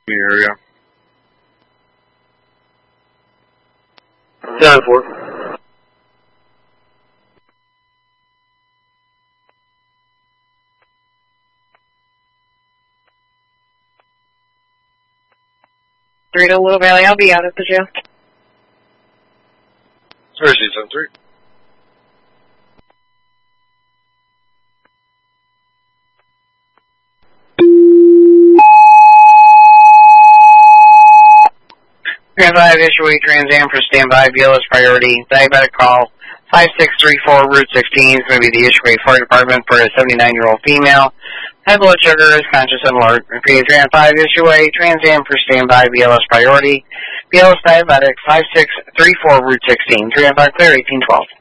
area. 7-4. Dorito, Little Valley, I'll be out at the jail. 3673. Grand 5, issue a Trans Am for standby, BLS priority, diabetic call, 5634 Route 16 is going to be the issue a fire department for a 79-year-old female. High blood sugar is conscious and alert. Repeat, Grand 5, issue a Trans Am for standby, BLS priority, BLS diabetic, 5634 Route 16, Grand 5 clear, 1812.